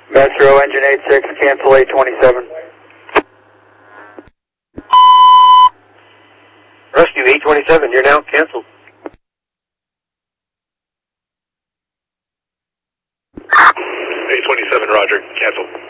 Metro engine 86, cancel 827. Rescue 827, you're now canceled. 827, roger, cancel.